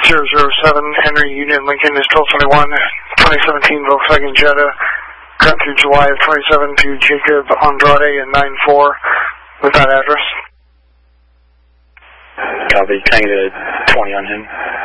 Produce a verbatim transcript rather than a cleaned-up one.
zero zero seven Henry Union Lincoln is twelve twenty-one, twenty seventeen Volkswagen Jetta, current through July of twenty-seven to Jacob Andrade and nine four with that address. Copy, can I get a twenty on him?